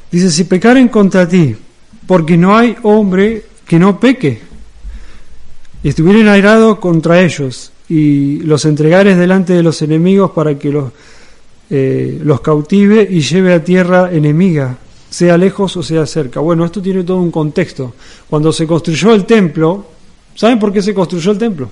Dice, si pecaren contra ti, porque no hay hombre que no peque, y estuvieren airados contra ellos, y los entregares delante de los enemigos para que los cautive y lleve a tierra enemiga, sea lejos o sea cerca. Bueno, esto tiene todo un contexto. Cuando se construyó el templo, ¿saben por qué se construyó el templo?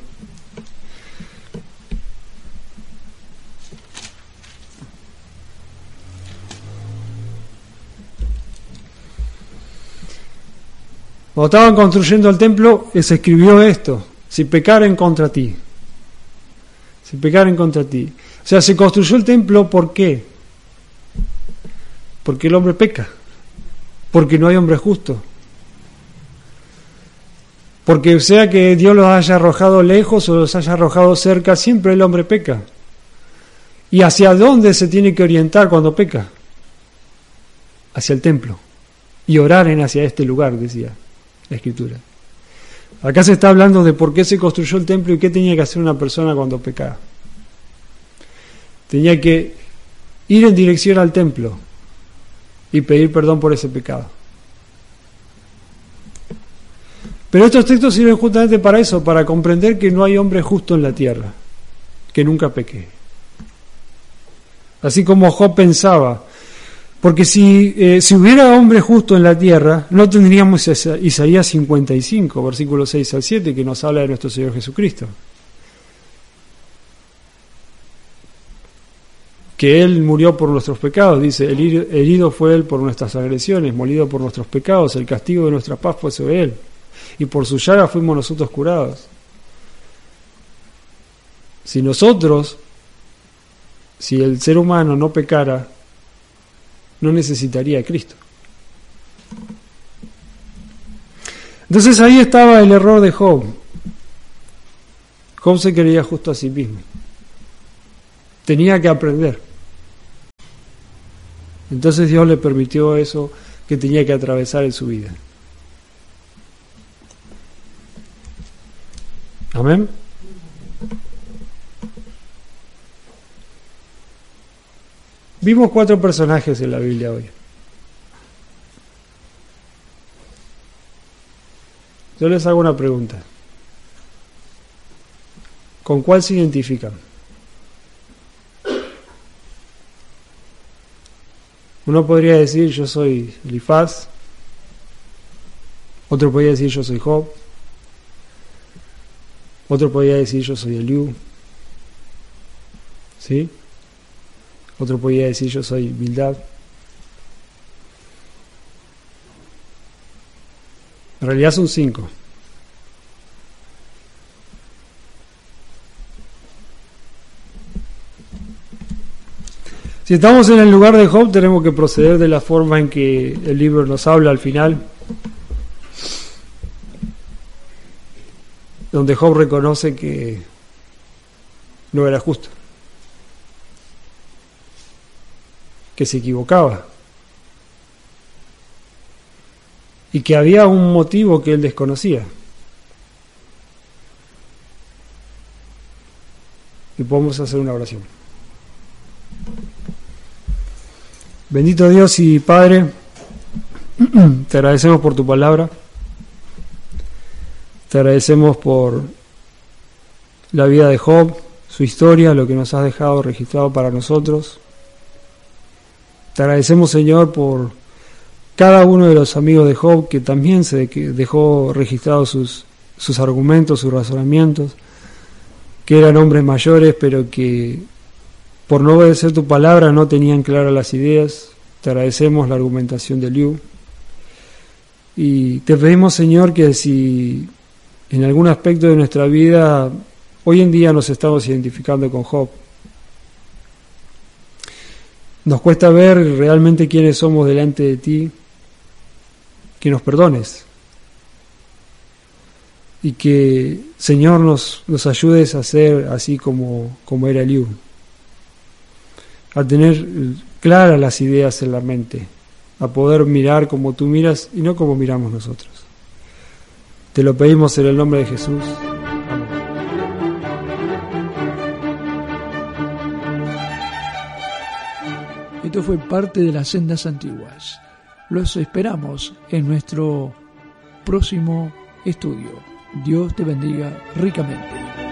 Cuando estaban construyendo el templo, se escribió esto: si pecaren contra ti. Si pecaren contra ti. O sea, se construyó el templo, ¿por qué? Porque el hombre peca. Porque no hay hombre justo. Porque sea que Dios los haya arrojado lejos o los haya arrojado cerca, siempre el hombre peca. ¿Y hacia dónde se tiene que orientar cuando peca? Hacia el templo. Y oraren hacia este lugar, decía la Escritura. Acá se está hablando de por qué se construyó el templo y qué tenía que hacer una persona cuando pecaba. Tenía que ir en dirección al templo y pedir perdón por ese pecado. Pero estos textos sirven justamente para eso, para comprender que no hay hombre justo en la tierra, que nunca peque. Así como Job pensaba, porque si hubiera hombre justo en la tierra, no tendríamos Isaías 55, versículos 6 al 7, que nos habla de nuestro Señor Jesucristo. Que Él murió por nuestros pecados, dice, herido fue Él por nuestras agresiones, molido por nuestros pecados, el castigo de nuestra paz fue sobre Él, y por su llaga fuimos nosotros curados. Si el ser humano no pecara, no necesitaría a Cristo. Entonces ahí estaba el error de Job. Job se creía justo a sí mismo. Tenía que aprender. Entonces Dios le permitió eso que tenía que atravesar en su vida. Amén. Vimos 4 personajes en la Biblia hoy. Yo les hago una pregunta. ¿Con cuál se identifican? Uno podría decir yo soy Elifaz, otro podría decir yo soy Job, otro podría decir yo soy Eliú, ¿sí? Otro podría decir yo soy Bildad. En realidad son 5. Si estamos en el lugar de Job, tenemos que proceder de la forma en que el libro nos habla al final, donde Job reconoce que no era justo, que se equivocaba y que había un motivo que él desconocía. Y podemos hacer una oración. Bendito Dios y Padre, te agradecemos por tu palabra, te agradecemos por la vida de Job, su historia, lo que nos has dejado registrado para nosotros. Te agradecemos, Señor, por cada uno de los amigos de Job que también se dejó registrados sus argumentos, sus razonamientos, que eran hombres mayores, pero que por no obedecer tu palabra no tenían claras las ideas. Te agradecemos la argumentación de Eliú. Y te pedimos, Señor, que si en algún aspecto de nuestra vida hoy en día nos estamos identificando con Job, nos cuesta ver realmente quiénes somos delante de ti, que nos perdones. Y que, Señor, nos ayudes a ser así como era Eliú, a tener claras las ideas en la mente, a poder mirar como tú miras y no como miramos nosotros. Te lo pedimos en el nombre de Jesús. Amén. Esto fue parte de las Sendas Antiguas. Los esperamos en nuestro próximo estudio. Dios te bendiga ricamente.